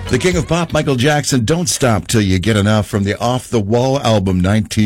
The king of pop, Michael Jackson, Don't Stop Till You Get Enough from the Off the Wall album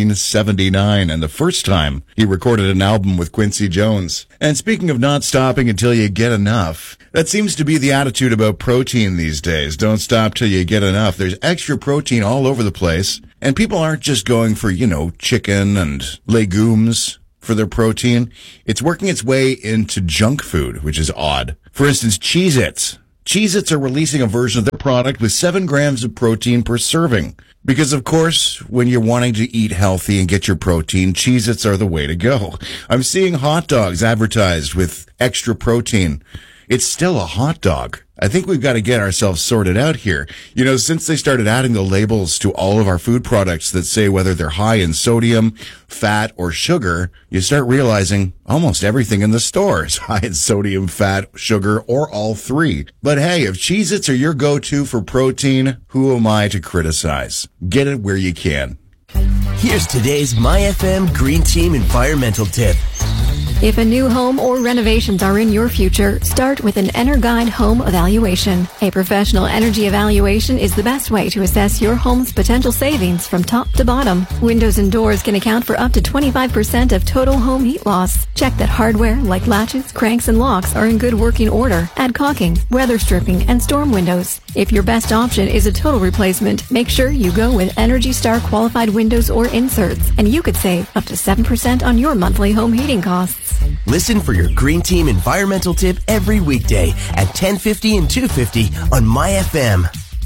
1979, and the first time he recorded an album with Quincy Jones. And speaking of not stopping until you get enough, that seems to be the attitude about protein these days. Don't stop till you get enough. There's extra protein all over the place, and people aren't just going for, chicken and legumes for their protein. It's working its way into junk food, which is odd. For instance, Cheez-Its. Cheez-Its are releasing a version of their product with 7 grams of protein per serving. Because, of course, when you're wanting to eat healthy and get your protein, Cheez-Its are the way to go. I'm seeing hot dogs advertised with extra protein. It's still a hot dog. I think we've got to get ourselves sorted out here. Since they started adding the labels to all of our food products that say whether they're high in sodium, fat, or sugar, you start realizing almost everything in the store is high in sodium, fat, sugar, or all three. But hey, if Cheez-Its are your go-to for protein, who am I to criticize? Get it where you can. Here's today's MyFM Green Team environmental tip. If a new home or renovations are in your future, start with an EnerGuide home evaluation. A professional energy evaluation is the best way to assess your home's potential savings from top to bottom. Windows and doors can account for up to 25% of total home heat loss. Check that hardware like latches, cranks, and locks are in good working order. Add caulking, weather stripping, and storm windows. If your best option is a total replacement, make sure you go with Energy Star qualified windows or inserts, and you could save up to 7% on your monthly home heating costs. Listen for your Green Team environmental tip every weekday at 10:50 and 2:50 on MyFM.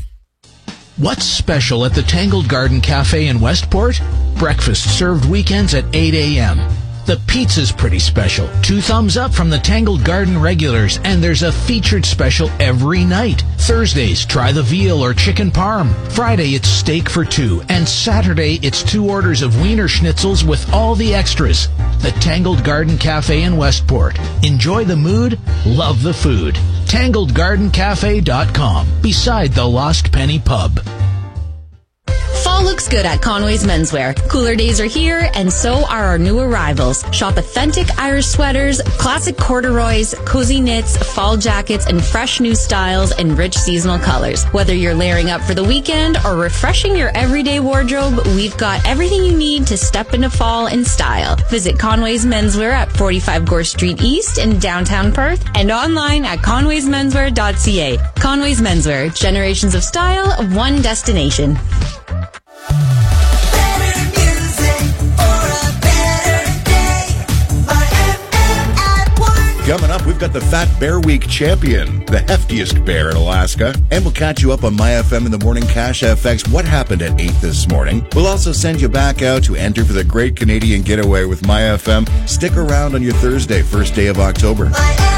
What's special at the Tangled Garden Cafe in Westport? Breakfast served weekends at 8 a.m. The pizza's pretty special. 2 thumbs up from the Tangled Garden regulars, and there's a featured special every night. Thursdays, try the veal or chicken parm. Friday, it's steak for 2. And Saturday, it's 2 orders of Wiener Schnitzels with all the extras. The Tangled Garden Cafe in Westport. Enjoy the mood, love the food. TangledGardenCafe.com, beside the Lost Penny Pub. Fall looks good at Conway's Menswear. Cooler days are here, and so are our new arrivals. Shop authentic Irish sweaters, classic corduroys, cozy knits, fall jackets, and fresh new styles and rich seasonal colors. Whether you're layering up for the weekend or refreshing your everyday wardrobe, we've got everything you need to step into fall in style. Visit Conway's Menswear at 45 Gore Street East in downtown Perth and online at conwaysmenswear.ca. Conway's Menswear, generations of style, one destination. Coming up, we've got the Fat Bear Week champion, the heftiest bear in Alaska. And we'll catch you up on MyFM in the Morning Cash FX. What happened at 8 this morning? We'll also send you back out to enter for the Great Canadian Getaway with MyFM. Stick around on your Thursday, first day of October.